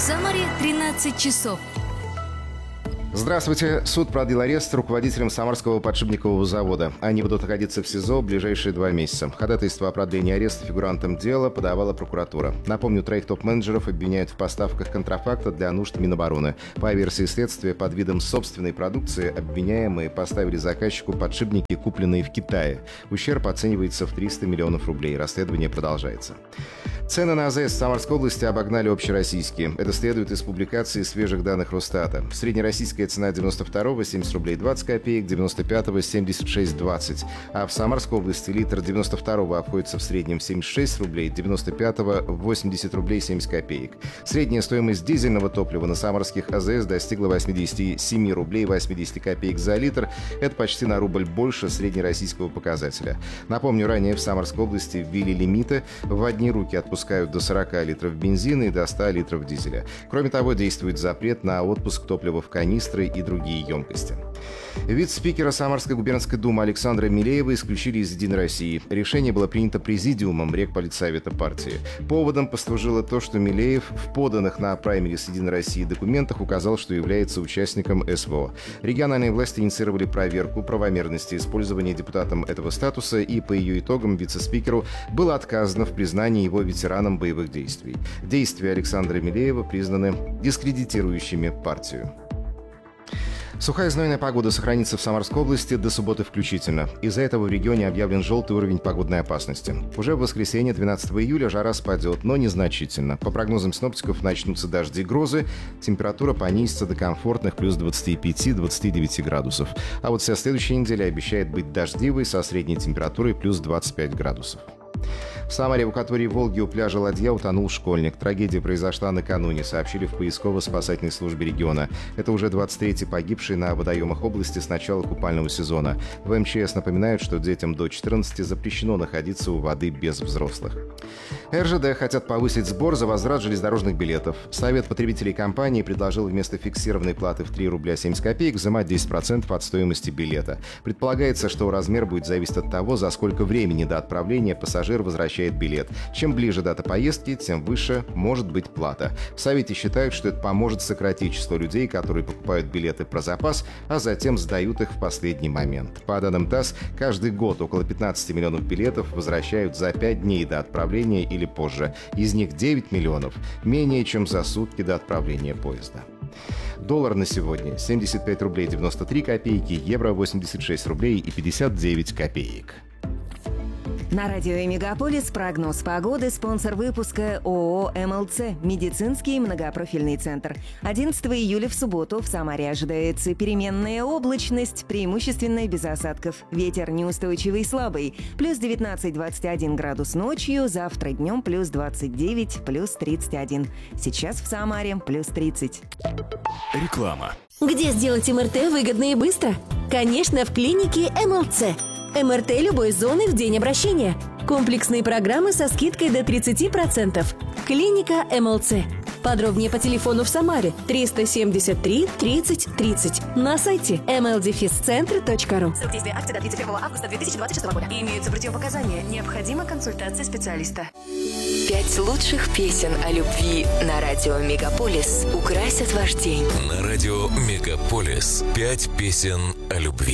Самаре 13 часов. Здравствуйте. Суд продлил арест руководителям Самарского подшипникового завода. Они будут находиться в СИЗО в ближайшие 2 месяца. Ходатайство о продлении ареста фигурантам дела подавала прокуратура. Напомню, 3 топ-менеджеров обвиняют в поставках контрафакта для нужд Минобороны. По версии следствия, под видом собственной продукции обвиняемые поставили заказчику подшипники, купленные в Китае. Ущерб оценивается в 300 миллионов рублей. Расследование продолжается. Цены на АЗС в Самарской области обогнали общероссийские. Это следует из публикации свежих данных Росстата. Среднероссийская цена 92-го 70 рублей 20 копеек, 95-го 76,20. А в Самарской области литр 92-го обходится в среднем в 76 рублей, 95-го 80 рублей 70 копеек. Средняя стоимость дизельного топлива на самарских АЗС достигла 87 рублей 80 копеек за литр. Это почти на рубль больше среднероссийского показателя. Напомню, ранее в Самарской области ввели лимиты. В одни руки отпускают до 40 литров бензина и до 100 литров дизеля. Кроме того, действует запрет на отпуск топлива в канистры и другие емкости. Вице-спикера Самарской губернской думы Александра Милеева исключили из «Единой России». Решение было принято президиумом Рекполитсовета партии. Поводом послужило то, что Милеев в поданных на праймерис «Единой России» документах указал, что является участником СВО. Региональные власти инициировали проверку правомерности использования депутатом этого статуса, и по ее итогам вице-спикеру было отказано в признании его ветераном боевых действий. Действия Александра Милеева признаны дискредитирующими партию. Сухая и знойная погода сохранится в Самарской области до субботы включительно. Из-за этого в регионе объявлен желтый уровень погодной опасности. Уже в воскресенье, 12 июля, жара спадет, но незначительно. По прогнозам синоптиков, начнутся дожди и грозы. Температура понизится до комфортных плюс 25-29 градусов. А вот вся следующая неделя обещает быть дождливой со средней температурой плюс 25 градусов. В Самаре в акватории Волги у пляжа Ладья утонул школьник. Трагедия произошла накануне, сообщили в поисково-спасательной службе региона. Это уже 23-й погибший на водоемах области с начала купального сезона. В МЧС напоминают, что детям до 14 запрещено находиться у воды без взрослых. РЖД хотят повысить сбор за возврат железнодорожных билетов. Совет потребителей компании предложил вместо фиксированной платы в 3 рубля 70 копеек взимать 10% от стоимости билета. Предполагается, что размер будет зависеть от того, за сколько времени до отправления пассажир возвращает билет. Чем ближе дата поездки, тем выше может быть плата. В Совете считают, что это поможет сократить число людей, которые покупают билеты про запас, а затем сдают их в последний момент. По данным ТАСС, каждый год около 15 миллионов билетов возвращают за 5 дней до отправления или позже. Из них 9 миллионов менее чем за сутки до отправления поезда. Доллар на сегодня 75 рублей 93 копейки, евро 86 рублей и 59 копеек. На радио «Мегаполис» прогноз погоды, спонсор выпуска ООО «МЛЦ» – медицинский многопрофильный центр. 11 июля в субботу в Самаре ожидается переменная облачность, преимущественно без осадков. Ветер неустойчивый и слабый, плюс 19-21 градус ночью, завтра днем плюс 29, плюс 31. Сейчас в Самаре плюс 30. Реклама. Где сделать МРТ выгодно и быстро? Конечно, в клинике МЛЦ. МРТ любой зоны в день обращения. Комплексные программы со скидкой до 30%. Клиника МЛЦ. Подробнее по телефону в Самаре 373 30 30. На сайте mldefiscentr.ru. Срок действия акции до 31 августа 2026 года. Имеются противопоказания. Необходима консультация специалиста. 5 лучших песен о любви на радио «Мегаполис» украсят ваш день. На радио «Мегаполис» 5 песен о любви.